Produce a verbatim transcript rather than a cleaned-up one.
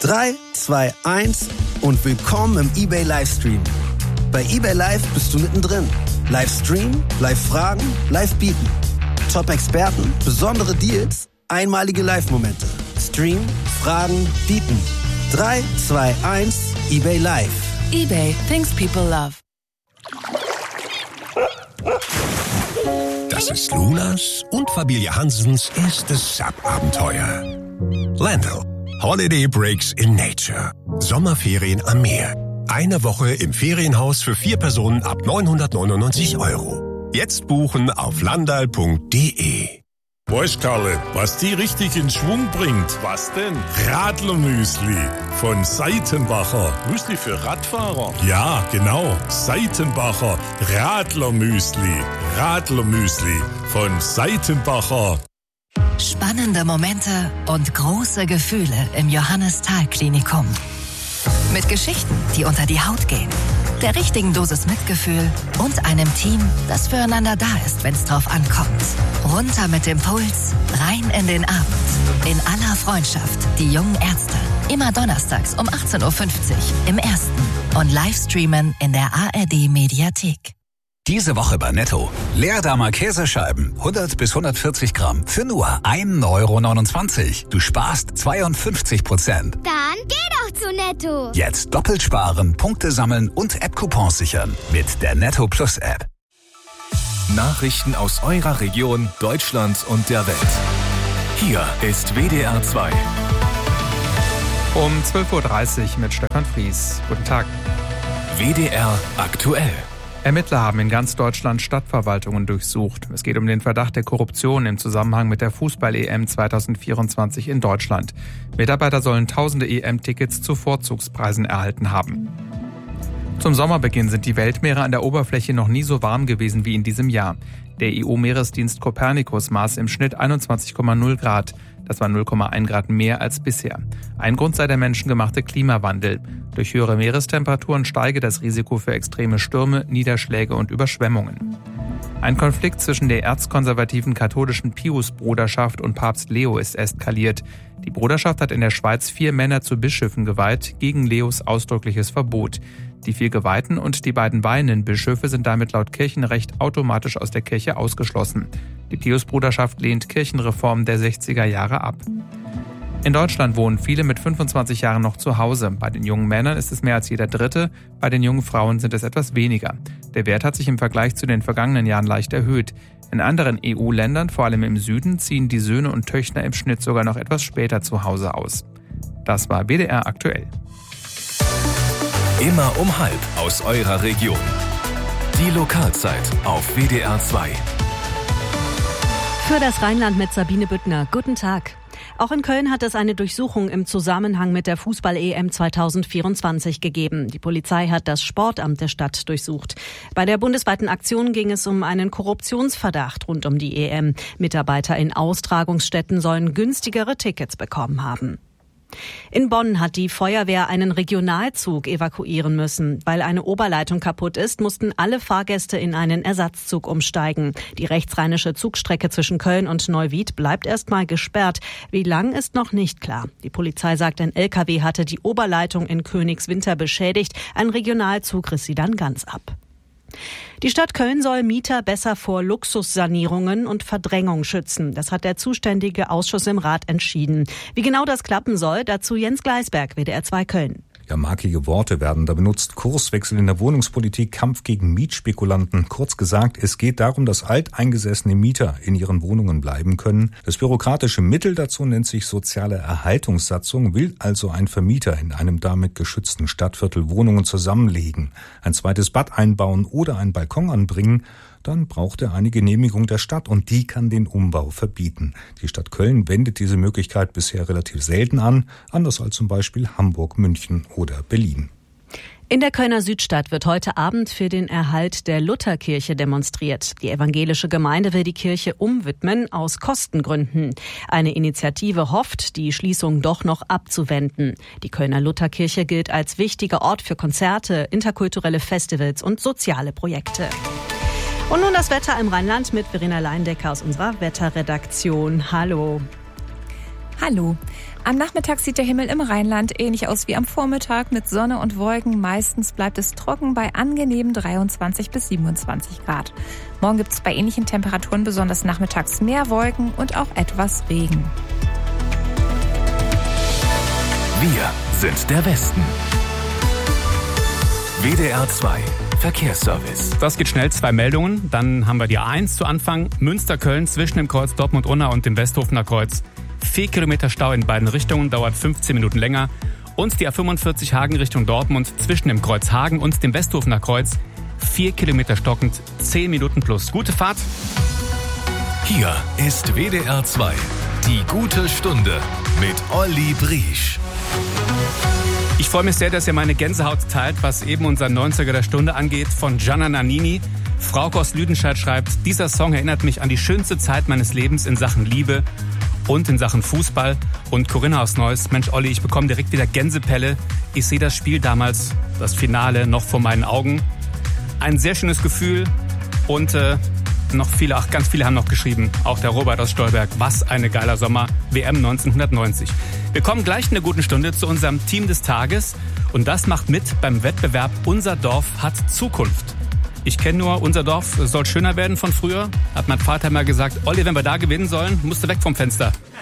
drei, zwei, eins und willkommen im eBay Livestream. Bei eBay Live bist du mittendrin. Livestream, Live-Fragen, Live-Bieten. Top-Experten, besondere Deals, einmalige Live-Momente. Stream, Fragen, Bieten. drei, zwei, eins, eBay Live. eBay, things people love. Das ist Lunas und Familie Hansens erstes Sub-Abenteuer. Lando, Holiday Breaks in Nature. Sommerferien am Meer. Eine Woche im Ferienhaus für vier Personen ab neunhundertneunundneunzig Euro. Jetzt buchen auf landal punkt de. Weißt Karle, was die richtig in Schwung bringt? Was denn? Radlermüsli von Seitenbacher. Müsli für Radfahrer? Ja, genau. Seitenbacher Radlermüsli. Radlermüsli von Seitenbacher. Spannende Momente und große Gefühle im Johannes-Thal-Klinikum. Mit Geschichten, die unter die Haut gehen, der richtigen Dosis Mitgefühl und einem Team, das füreinander da ist, wenn es drauf ankommt. Runter mit dem Puls, rein in den Abend. In aller Freundschaft, die jungen Ärzte. Immer donnerstags um achtzehn Uhr fünfzig im Ersten und Livestreamen in der A R D-Mediathek. Diese Woche bei Netto. Leerdamer Käsescheiben, hundert bis hundertvierzig Gramm, für nur ein Euro neunundzwanzig. Du sparst zweiundfünfzig Prozent. Dann geh doch zu Netto. Jetzt doppelt sparen, Punkte sammeln und App-Coupons sichern mit der Netto Plus App. Nachrichten aus eurer Region, Deutschland und der Welt. Hier ist W D R zwei. Um zwölf Uhr dreißig mit Stefan Fries. Guten Tag. W D R aktuell. Ermittler haben in ganz Deutschland Stadtverwaltungen durchsucht. Es geht um den Verdacht der Korruption im Zusammenhang mit der Fußball-E M zwanzig vierundzwanzig in Deutschland. Mitarbeiter sollen tausende E M-Tickets zu Vorzugspreisen erhalten haben. Zum Sommerbeginn sind die Weltmeere an der Oberfläche noch nie so warm gewesen wie in diesem Jahr. Der E U-Meeresdienst Copernicus maß im Schnitt einundzwanzig Komma null Grad. Das war null Komma eins Grad mehr als bisher. Ein Grund sei der menschengemachte Klimawandel. Durch höhere Meerestemperaturen steige das Risiko für extreme Stürme, Niederschläge und Überschwemmungen. Ein Konflikt zwischen der erzkonservativen katholischen Pius-Bruderschaft und Papst Leo ist eskaliert. Die Bruderschaft hat in der Schweiz vier Männer zu Bischöfen geweiht, gegen Leos ausdrückliches Verbot. Die vier Geweihten und die beiden weihenden Bischöfe sind damit laut Kirchenrecht automatisch aus der Kirche ausgeschlossen. Die Pius-Bruderschaft lehnt Kirchenreformen der sechziger Jahre ab. In Deutschland wohnen viele mit fünfundzwanzig Jahren noch zu Hause. Bei den jungen Männern ist es mehr als jeder Dritte, bei den jungen Frauen sind es etwas weniger. Der Wert hat sich im Vergleich zu den vergangenen Jahren leicht erhöht. In anderen E U-Ländern, vor allem im Süden, ziehen die Söhne und Töchter im Schnitt sogar noch etwas später zu Hause aus. Das war W D R aktuell. Immer um halb aus eurer Region. Die Lokalzeit auf W D R zwei. Für das Rheinland mit Sabine Büttner. Guten Tag. Auch in Köln hat es eine Durchsuchung im Zusammenhang mit der Fußball-E M zwanzig vierundzwanzig gegeben. Die Polizei hat das Sportamt der Stadt durchsucht. Bei der bundesweiten Aktion ging es um einen Korruptionsverdacht rund um die E M. Mitarbeiter in Austragungsstätten sollen günstigere Tickets bekommen haben. In Bonn hat die Feuerwehr einen Regionalzug evakuieren müssen. Weil eine Oberleitung kaputt ist, mussten alle Fahrgäste in einen Ersatzzug umsteigen. Die rechtsrheinische Zugstrecke zwischen Köln und Neuwied bleibt erstmal gesperrt. Wie lang ist noch nicht klar. Die Polizei sagt, ein L K W hatte die Oberleitung in Königswinter beschädigt. Ein Regionalzug riss sie dann ganz ab. Die Stadt Köln soll Mieter besser vor Luxussanierungen und Verdrängung schützen. Das hat der zuständige Ausschuss im Rat entschieden. Wie genau das klappen soll, dazu Jens Gleisberg, W D R zwei Köln. Ja, markige Worte werden da benutzt. Kurswechsel in der Wohnungspolitik, Kampf gegen Mietspekulanten. Kurz gesagt, es geht darum, dass alteingesessene Mieter in ihren Wohnungen bleiben können. Das bürokratische Mittel dazu nennt sich soziale Erhaltungssatzung, will also ein Vermieter in einem damit geschützten Stadtviertel Wohnungen zusammenlegen, ein zweites Bad einbauen oder einen Balkon anbringen. Dann braucht er eine Genehmigung der Stadt und die kann den Umbau verbieten. Die Stadt Köln wendet diese Möglichkeit bisher relativ selten an, anders als zum Beispiel Hamburg, München oder Berlin. In der Kölner Südstadt wird heute Abend für den Erhalt der Lutherkirche demonstriert. Die evangelische Gemeinde will die Kirche umwidmen aus Kostengründen. Eine Initiative hofft, die Schließung doch noch abzuwenden. Die Kölner Lutherkirche gilt als wichtiger Ort für Konzerte, interkulturelle Festivals und soziale Projekte. Und nun das Wetter im Rheinland mit Verena Leindecker aus unserer Wetterredaktion. Hallo. Hallo. Am Nachmittag sieht der Himmel im Rheinland ähnlich aus wie am Vormittag mit Sonne und Wolken. Meistens bleibt es trocken bei angenehmen dreiundzwanzig bis siebenundzwanzig Grad. Morgen gibt es bei ähnlichen Temperaturen besonders nachmittags mehr Wolken und auch etwas Regen. Wir sind der Westen. W D R zwei Verkehrsservice. Das geht schnell, zwei Meldungen. Dann haben wir die A eins zu Anfang. Münster-Köln zwischen dem Kreuz Dortmund-Unna und dem Westhofener Kreuz. Vier Kilometer Stau in beiden Richtungen, dauert fünfzehn Minuten länger. Und die A fünfundvierzig Hagen Richtung Dortmund zwischen dem Kreuz Hagen und dem Westhofener Kreuz. Vier Kilometer stockend, zehn Minuten plus. Gute Fahrt. Hier ist W D R zwei. Die gute Stunde mit Olli Briesch. Ich freue mich sehr, dass ihr meine Gänsehaut teilt, was eben unser neunziger der Stunde angeht, von Gianna Nannini. Frauke aus Lüdenscheid schreibt, dieser Song erinnert mich an die schönste Zeit meines Lebens in Sachen Liebe und in Sachen Fußball. Und Corinna aus Neuss, Mensch Olli, ich bekomme direkt wieder Gänsepelle. Ich sehe das Spiel damals, das Finale, noch vor meinen Augen. Ein sehr schönes Gefühl und äh, noch viele, ach, ganz viele haben noch geschrieben, auch der Robert aus Stolberg, was eine geiler Sommer, W M neunzehnhundertneunzig. Wir kommen gleich in einer guten Stunde zu unserem Team des Tages und das macht mit beim Wettbewerb Unser Dorf hat Zukunft. Ich kenne nur, unser Dorf soll schöner werden von früher, hat mein Vater mal gesagt, Olli, wenn wir da gewinnen sollen, musst du weg vom Fenster.